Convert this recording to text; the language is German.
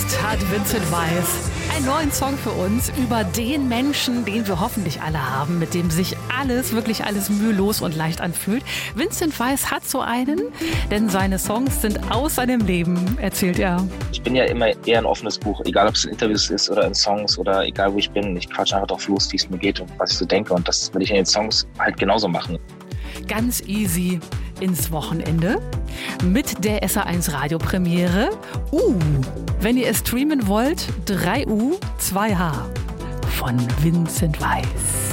Jetzt hat Vincent Weiss einen neuen Song für uns über den Menschen, den wir hoffentlich alle haben, mit dem sich wirklich alles mühelos und leicht anfühlt. Vincent Weiss hat so einen, denn seine Songs sind aus seinem Leben, erzählt er. Ich bin ja immer eher ein offenes Buch, egal ob es in Interviews ist oder in Songs oder egal wo ich bin. Ich quatsche einfach drauf los, wie es mir geht und was ich so denke, und das will ich in den Songs halt genauso machen. Ganz easy ins Wochenende mit der SR1 Radiopremiere. Wenn ihr es streamen wollt, 3U, 2H von Vincent Weiss.